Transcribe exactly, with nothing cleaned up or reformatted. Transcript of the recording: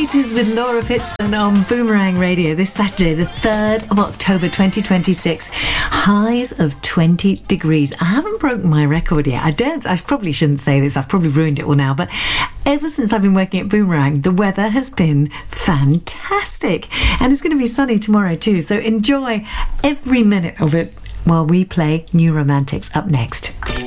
nineties with Laura Pitson on Boomerang Radio this Saturday, the third of October twenty twenty-six. Highs of twenty degrees. I haven't broken my record yet. I don't, I probably shouldn't say this. I've probably ruined it all now. But ever since I've been working at Boomerang, the weather has been fantastic. And it's going to be sunny tomorrow too. So enjoy every minute of it while we play New Romantics up next.